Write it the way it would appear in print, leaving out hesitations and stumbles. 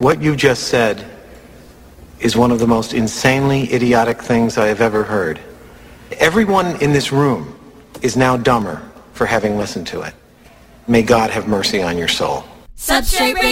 What you just said is one of the most insanely idiotic things I have ever heard. Everyone in this room is now dumber for having listened to it. May God have mercy on your soul. Substrate